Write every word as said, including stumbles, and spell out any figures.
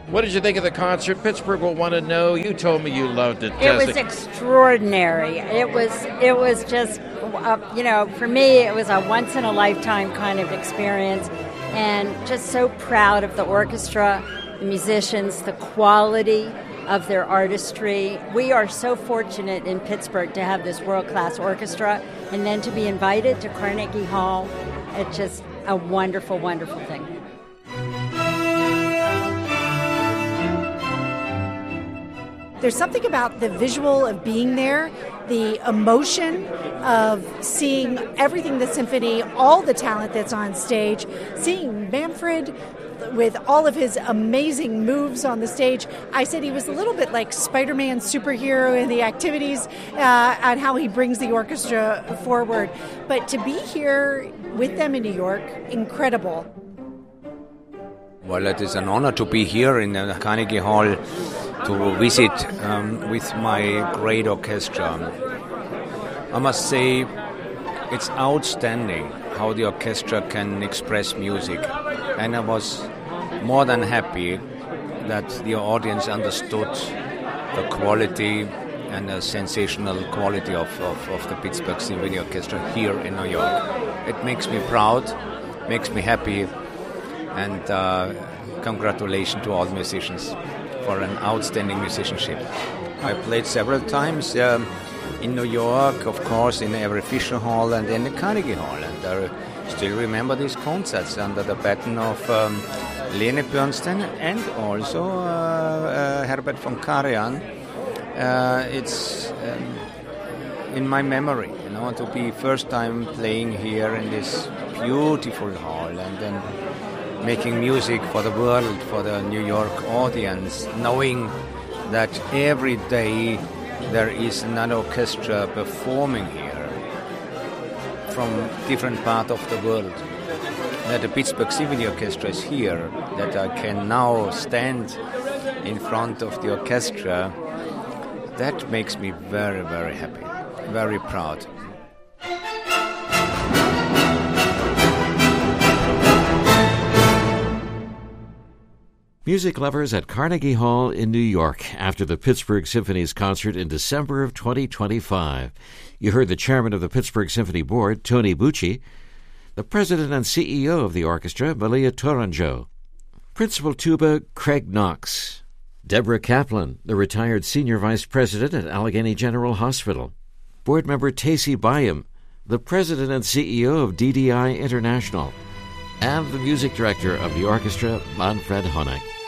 What did you think of the concert? Pittsburgh will want to know. You told me you loved it. It was extraordinary. It was it was just, uh, you know, for me, it was a once-in-a-lifetime kind of experience, and just so proud of the orchestra, the musicians, the quality of their artistry. We are so fortunate in Pittsburgh to have this world-class orchestra, and then to be invited to Carnegie Hall. It's just a wonderful, wonderful thing. There's something about the visual of being there, the emotion of seeing everything, the symphony, all the talent that's on stage, seeing Manfred with all of his amazing moves on the stage. I said he was a little bit like Spider-Man superhero in the activities uh, and how he brings the orchestra forward. But to be here with them in New York, incredible. Well, it is an honor to be here in the Carnegie Hall to visit um, with my great orchestra. I must say it's outstanding how the orchestra can express music, and I was more than happy that the audience understood the quality and the sensational quality of, of, of the Pittsburgh Symphony Orchestra here in New York. It makes me proud, makes me happy, and uh, congratulations to all the musicians for an outstanding musicianship. I played several times um, in New York, of course, in Avery Fisher Hall and in the Carnegie Hall, and I still remember these concerts under the baton of um, Lene Bernstein and also uh, uh, Herbert von Karajan. Uh, it's um, in my memory, you know, to be first time playing here in this beautiful hall and then making music for the world, for the New York audience, knowing that every day there is another orchestra performing here from different parts of the world, that the Pittsburgh Symphony Orchestra is here, that I can now stand in front of the orchestra. That makes me very, very happy, very proud. Music lovers at Carnegie Hall in New York after the Pittsburgh Symphony's concert in December of twenty twenty-five. You heard the chairman of the Pittsburgh Symphony Board, Tony Bucci, the president and C E O of the orchestra, Malia Tourangeau, principal tuba, Craig Knox, Deborah Kaplan, the retired senior vice president at Allegheny General Hospital, board member Tacy Byam, the president and C E O of D D I International, and the music director of the orchestra, Manfred Honeck.